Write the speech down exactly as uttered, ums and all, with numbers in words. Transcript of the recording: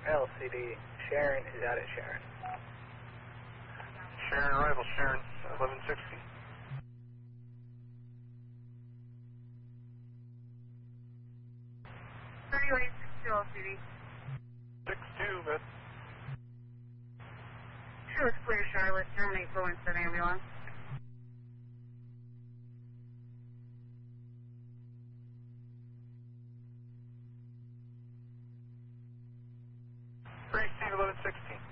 L C D, Sharon is out at Sharon. Sharon, arrival, Sharon, eleven sixty. thirty-eight sixty L C D. six two, but Sure, it's clear, Charlotte. Terminate for Winston ambulance. three Steve, eleven sixty.